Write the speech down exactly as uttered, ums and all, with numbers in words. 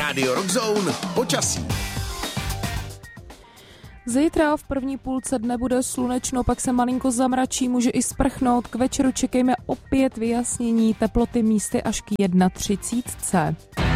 Radio Rockzone počasí. Zítra v první půlce dne bude slunečno, pak se malinko zamračí, může i sprchnout. K večeru čekejme opět vyjasnění, teploty místy až k třicet jedna.